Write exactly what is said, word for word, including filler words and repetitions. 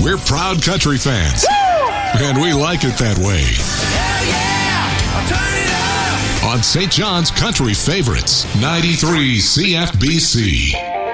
We're proud country fans. Woo! And we like it that way. Hell yeah! Turn it up! On Saint John's Country Favorites, ninety-three C F B C.